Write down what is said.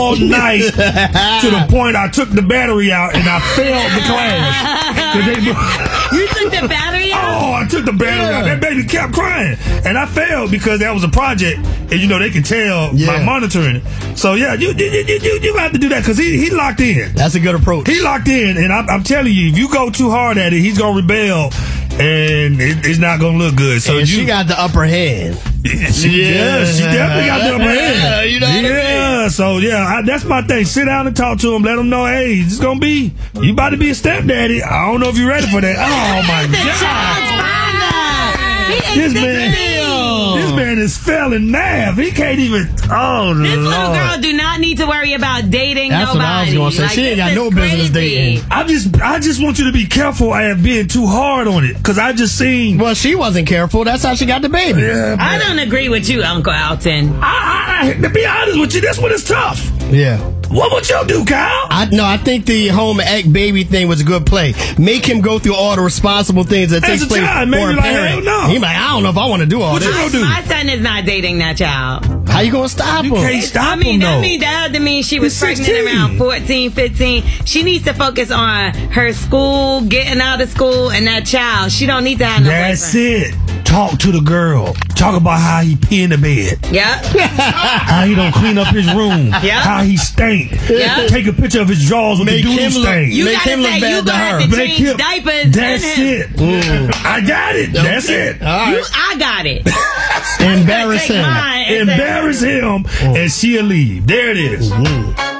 all night to the point I took the battery out and I failed the class. You took the battery out? Oh, I took the battery out. That baby kept crying. And I failed because that was a project. And, you know, they can tell by monitoring it. So, yeah, you have to do that because he locked in. That's a good approach. He locked in. And I'm telling you, if you go too hard at it, he's going to rebel. And it's not going to look good. So and she got the upper hand. She definitely got the upper hand. You know what I mean? So, that's my thing. Sit down and talk to him. Let him know, hey, it's going to be, you about to be a stepdaddy. I don't know if you're ready for that. Oh, my God. This man is failing math. He can't even. Oh, this little girl do not need to worry about dating That's nobody. What I was going to say. Like, she ain't got no business dating. I just want you to be careful at being too hard on it. Because I just seen. Well, she wasn't careful. That's how she got the baby. Yeah, I don't agree with you, Uncle Alton. To be honest with you, this one is tough. Yeah. What would you do, Kyle? I think the home ec baby thing was a good play. Make him go through all the responsible things that takes place for a parent. No. He like, I don't know if I want to do all what this. You gonna do? My son is not dating that child. How you gonna stop him? You can't stop him, though. That means she was pregnant 16. around 14, 15. She needs to focus on her school, getting out of school, and that child. She don't need to have no That's boyfriend. it. Talk to the girl. Talk about how he pee in the bed. Yeah. How he don't clean up his room. Yeah. How he stink. Yeah. Take a picture of his drawers with the doodle stain. You Make gotta him look say, bad you to gonna her. have to change diapers. That's it. I got it. That's it. All right. I got it. Embarrass him. Embarrass him, and she'll leave. There it is.